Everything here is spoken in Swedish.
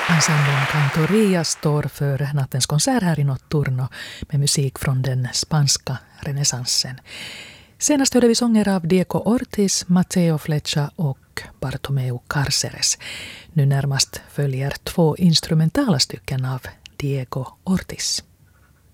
Ensemblen Cantoria står för nattens konsert här i Notturno med musik från den spanska renässansen. Senast hörde vi sånger av Diego Ortiz, Mateo Flecha och Bartomeu Carceres. Nu närmast följer 2 instrumentala stycken av Diego Ortiz.